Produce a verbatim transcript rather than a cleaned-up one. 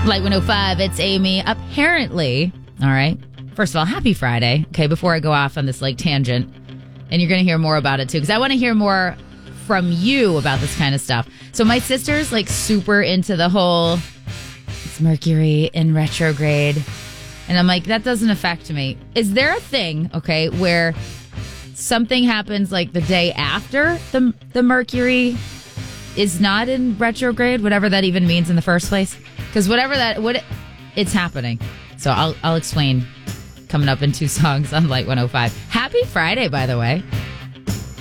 Light one oh five, it's Amy. Apparently, all right. First of all, happy Friday. Okay, before I go off on this like tangent, and you're going to hear more about it too, because I want to hear more from you about this kind of stuff. So my sister's like super into the whole it's Mercury in retrograde, and I'm like, that doesn't affect me. Is there a thing, okay, where something happens like the day after the the Mercury is not in retrograde, whatever that even means in the first place? Because whatever that, what it, it's happening. So I'll I'll explain coming up in two songs on Light one oh five. Happy Friday, by the way.